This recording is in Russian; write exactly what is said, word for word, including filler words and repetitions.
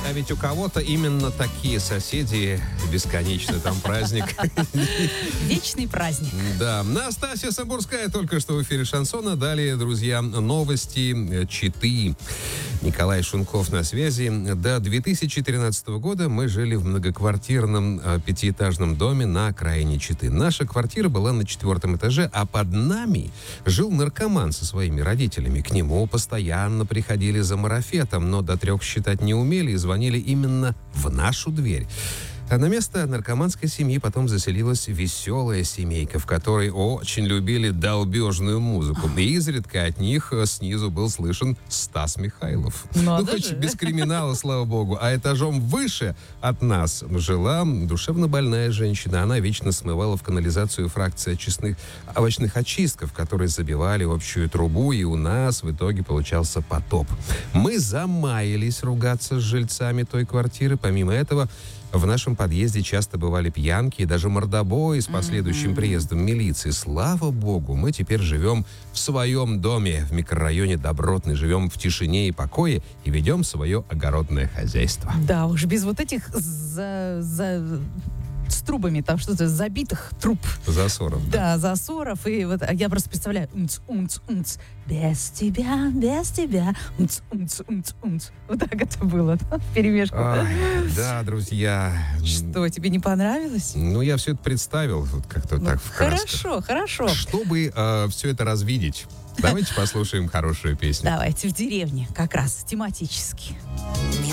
А ведь у кого-то именно такие соседи. Бесконечный там праздник. Вечный праздник. Да. Настасья Самбурская только что в эфире шансона. Далее, друзья, новости Читы. Николай Шунков на связи. До две тысячи тринадцатого года мы жили в многоквартирном э, пятиэтажном доме на окраине Читы. Наша квартира была на четвертом этаже, а под нами жил наркоман со своими родителями. К нему постоянно приходили за марафетом, но до трех считать не умели и звонили именно в нашу дверь. А на место наркоманской семьи потом заселилась веселая семейка, в которой очень любили долбежную музыку. И изредка от них снизу был слышен Стас Михайлов. Надо ну, хоть же. без криминала, слава богу. А этажом выше от нас жила душевно больная женщина. Она вечно смывала в канализацию фракции очистных, овощных очистков, которые забивали общую трубу, и у нас в итоге получался потоп. Мы замаялись ругаться с жильцами той квартиры. Помимо этого, в нашем подъезде часто бывали пьянки и даже мордобои с последующим mm-hmm. приездом милиции. Слава богу, мы теперь живем в своем доме в микрорайоне Добротный, живем в тишине и покое и ведем свое огородное хозяйство. Да уж, без вот этих за, за, с трубами, там что-то, забитых труб. Засоров. Да, да, засоров. И вот я просто представляю, умц, умц, умц, без тебя, без тебя, умц, умц, умц, умц. Вот так это было, да, вперемешку. Ай, да, друзья. Что, тебе не понравилось? Ну, я все это представил вот как-то ну, так в красках. Хорошо, хорошо. Чтобы э, все это развидеть, давайте послушаем хорошую песню. Давайте в деревне, как раз тематически. Не